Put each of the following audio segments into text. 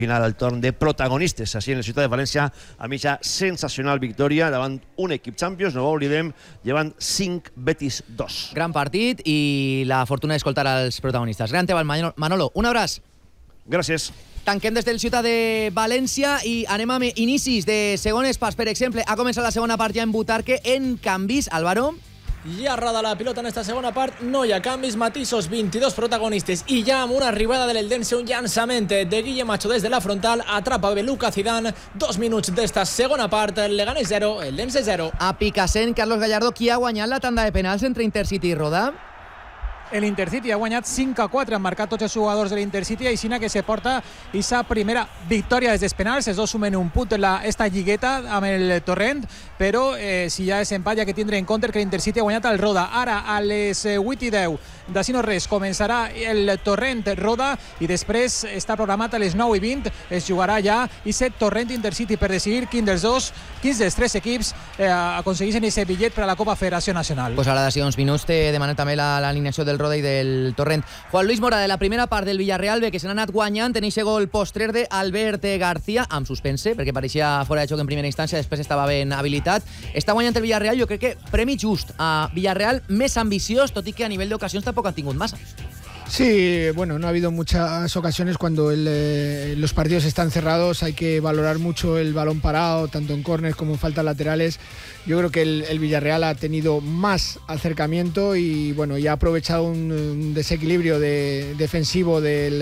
final al torn de protagonistes així en la ciutat de València, a mitja sensacional victòria davant un equip Champions, no ho oblidem, llevant 5 Betis 2. Gran partit i la fortuna d'escoltar els protagonistes. Gran treball, Manolo. Un abraç. Gràcies. Tanquem des del ciutat de València i anem amb inicis de segones parts. Per exemple, ha començat la segona part ja en Butarque en canvis. Álvaro. Ja roda la pilota en esta segona part, no hi ha canvis, matisos, 22 protagonistes i ja amb una arribada de l'Eldense, un llançament de Guille Macho des de la frontal, atrapa Beluca Zidane, 2 minuts d'esta segona part, Leganés 0, Eldense 0. A Picassent, Carlos Gallardo, qui ha guanyat la tanda de penals entre Intercity i Roda? L'Intercity ha guanyat 5-4, han marcat tots els jugadors de l'Intercity, així que se porta aquesta primera victòria des dels penals. Els dos sumen un punt en esta lligueta amb el Torrent, però si ja és empat, ja que tindre en compte que l'Intercity ha guanyat el Roda. Ara, a les 8:10, d'ací no res, començarà el Torrent-Roda i després està programat a les 9:20, es jugarà ja i set Torrent-Intercity per decidir quins dels tres equips aconsegueixen aquest bitllet per a la Copa Federació Nacional. Pues ara d'ací uns minuts te demanem també l'alineació del Roda i del Torrent. Juan Luis Mora, de la primera part del Villarreal, ve que se n'ha anat guanyant en aquest gol postrer d'Albert García, amb suspense, perquè pareixia fora de joc en primera instància, després estava ben habilitat. Està guanyant el Villarreal, jo crec que premi just a Villarreal, més ambiciós, tot i que a nivell d'ocasions tampoc han tingut massa. Sí, bueno, no ha habido muchas ocasiones cuando los partidos están cerrados, hay que valorar mucho el balón parado, tanto en córner como en faltas laterales. Yo creo que el Villarreal ha tenido más acercamiento y bueno, ya ha aprovechado un desequilibrio defensivo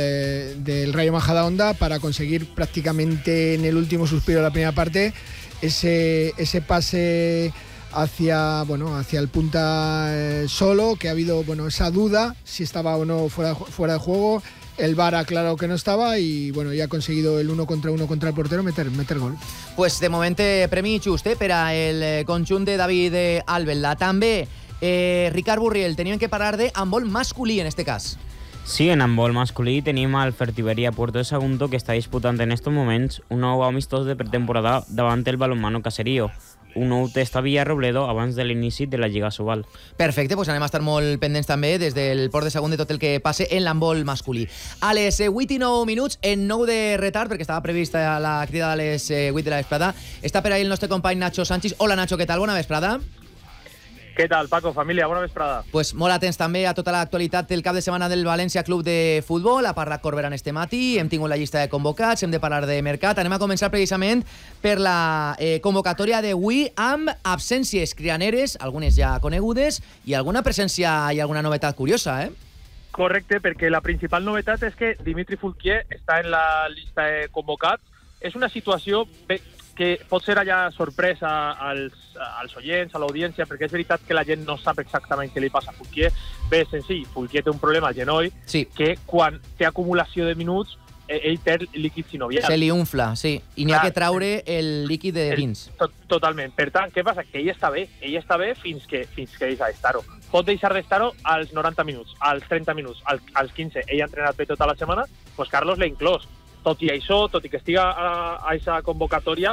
del Rayo Majadahonda para conseguir prácticamente en el último suspiro de la primera parte ese pase hacia el punta solo, que ha habido esa duda si estaba o no fuera de juego. El VAR ha aclarado que no estaba y bueno, ya ha conseguido el 1 contra 1 contra el portero meter gol. Pues de moment premi just per a el conjunt de David Albelda. També Ricard Burriel, teníem que parlar de handbol masculí en este cas. Sí, en handbol masculí tenim el Fertiberia Puerto de Sagunto, que està disputant en estos moments un nou amistós de pretemporada davant el Balonmano Caserío. Un nou test a Villarrobledo abans de l'inici de la Lliga Sobal. Perfecte, doncs anem a estar molt pendents també des del Port de Sagunt de tot el que passe en l'handbol masculí. A les 8:09 minuts, en 9 de retard, perquè estava prevista la crida a les 8 de la vesprada, està per ahí el nostre company Nacho Sánchez. Hola Nacho, què tal? Bona vesprada. Què tal, Paco, família? Bona vesprada. Pues molt atents també a tota l'actualitat del cap de setmana del València Club de Futbol. Ha parlat Corberán este matí, hem tingut la llista de convocats, hem de parlar de mercat. Anem a començar precisament per la convocatòria d'avui amb absències crianeres, algunes ja conegudes, i alguna presència i alguna novetat curiosa, Correcte, perquè la principal novetat és que Dimitri Foulquier està en la llista de convocats. És una situació que pot ser allà sorpresa als oients, a l'audiència, perquè és veritat que la gent no sap exactament què li passa a Foulquier. Bé, senzill, Foulquier té un problema al genoll, sí, que quan té acumulació de minuts, ell perd líquid sinovial. Se li unfla, sí, i n'hi ha que traure el líquid de dins. Totalment. Per tant, què passa? Que ell està bé fins que deixa d'estar-ho. Pot deixar d'estar-ho als 90 minuts, als 30 minuts, als 15. Ell ha entrenat bé tota la setmana, doncs Carlos l'ha inclòs. Tot i això, tot i que estiga a aquesta convocatòria,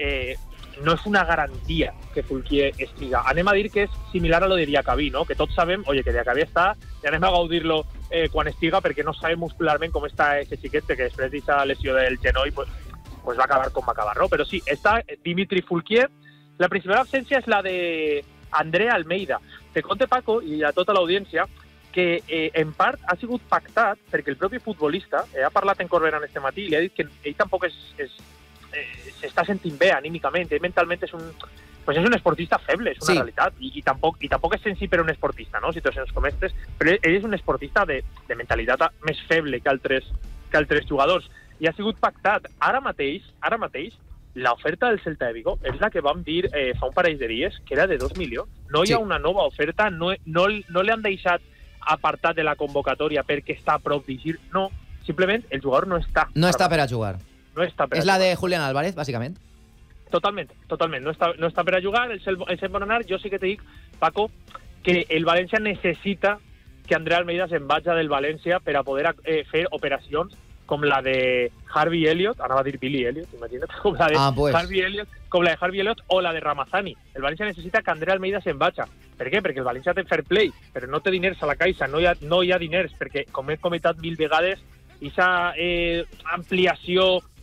no és una garantia que Foulquier estiga. Anem a dir que és similar a lo de Diacabí, no? Que tots sabem, que Diacabí està, i anem a gaudir-lo quan estiga, perquè no sabem muscularment com està aquest xiquet, que després d'aquesta lesió del genoll pues va acabar com va acabar, no? Però sí, està Dimitri Foulquier. La principal absència és la de Andrea Almeida. Te conte, Paco, i a tota l'audiència, que en part ha sigut pactat perquè el propi futbolista ha parlat en Corberán este matí i li ha dit que ell tampoc s'està sentint bé anímicament, ell mentalment és un esportista feble, és una realitat, i tampoc és senzill per a un esportista, no? Situacions com aquestes, però ell és un esportista de mentalitat més feble que altres jugadors, i ha sigut pactat. Ara mateix, l'oferta del Celta de Vigo és la que vam dir fa un parell de dies, que era de 2 milions. No hi ha una nova oferta, no li han deixat apartat de la convocatòria perquè està a prop d'eixir, no, simplement el jugador no està. No està per a jugar. És la de Julián Álvarez, bàsicament. Totalment. No està per a jugar, el se'n vol anar. Jo sí que te dic, Paco, que el València necessita que Andrea Almeida se'n vagi del València per a poder fer operacions com la de Harvey Elliott, anava a dir Billy Elliott, imagina't, com la de Harvey Elliott o la de Ramazani. El València necessita que Andrea Almeida se'n vagi. Per què? Perquè el València té fair play, però no té diners a la caixa, no hi ha diners, perquè, com he comentat 1000 vegades, ampliació